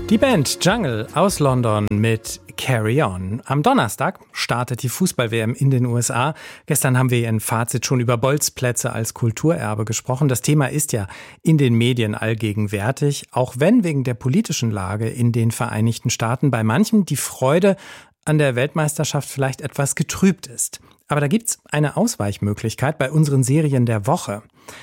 Die Band Jungle aus London mit Carry On. Am Donnerstag startet die Fußball-WM in den USA. Gestern haben wir in Fazit schon über Bolzplätze als Kulturerbe gesprochen. Das Thema ist ja in den Medien allgegenwärtig, auch wenn wegen der politischen Lage in den Vereinigten Staaten bei manchen die Freude an der Weltmeisterschaft vielleicht etwas getrübt ist. Aber da gibt's eine Ausweichmöglichkeit bei unseren Serien der Woche.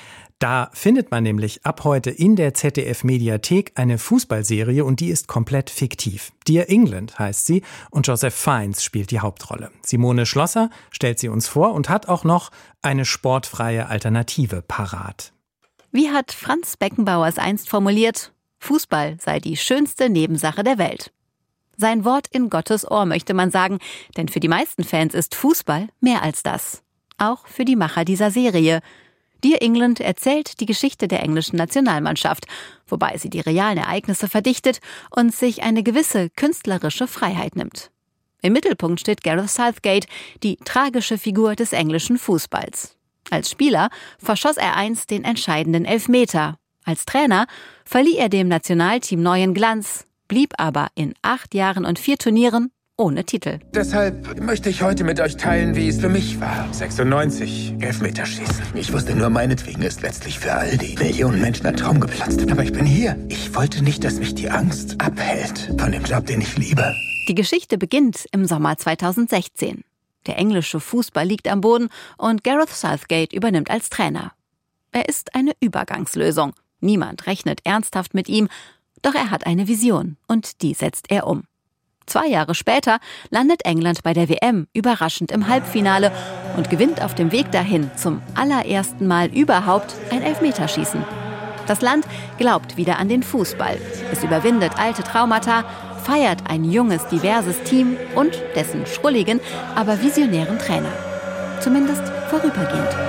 Da findet man nämlich ab heute in der ZDF-Mediathek eine Fußballserie und die ist komplett fiktiv. Dear England heißt sie und Joseph Fiennes spielt die Hauptrolle. Simone Schlosser stellt sie uns vor und hat auch noch eine sportfreie Alternative parat. Wie hat Franz Beckenbauer es einst formuliert? Fußball sei die schönste Nebensache der Welt. Sein Wort in Gottes Ohr, möchte man sagen, denn für die meisten Fans ist Fußball mehr als das. Auch für die Macher dieser Serie. Dear England erzählt die Geschichte der englischen Nationalmannschaft, wobei sie die realen Ereignisse verdichtet und sich eine gewisse künstlerische Freiheit nimmt. Im Mittelpunkt steht Gareth Southgate, die tragische Figur des englischen Fußballs. Als Spieler verschoss er einst den entscheidenden Elfmeter. Als Trainer verlieh er dem Nationalteam neuen Glanz, blieb aber in 8 Jahren und 4 Turnieren ohne Titel. Deshalb möchte ich heute mit euch teilen, wie es für mich war. 96, Elfmeterschießen. Ich wusste nur, meinetwegen ist letztlich für all die Millionen Menschen ein Traum geplatzt. Aber ich bin hier. Ich wollte nicht, dass mich die Angst abhält von dem Job, den ich liebe. Die Geschichte beginnt im Sommer 2016. Der englische Fußball liegt am Boden und Gareth Southgate übernimmt als Trainer. Er ist eine Übergangslösung. Niemand rechnet ernsthaft mit ihm, doch er hat eine Vision und die setzt er um. 2 Jahre später landet England bei der WM überraschend im Halbfinale und gewinnt auf dem Weg dahin zum allerersten Mal überhaupt ein Elfmeterschießen. Das Land glaubt wieder an den Fußball. Es überwindet alte Traumata, feiert ein junges, diverses Team und dessen schrulligen, aber visionären Trainer. Zumindest vorübergehend.